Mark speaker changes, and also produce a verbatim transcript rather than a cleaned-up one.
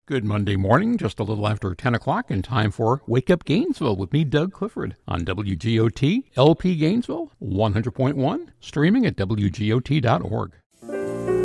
Speaker 1: Good Monday morning, just a little after ten o'clock, and time for Wake Up Gainesville with me, Doug Clifford, on W G O T, L P Gainesville, one hundred point one, streaming at W G O T dot org.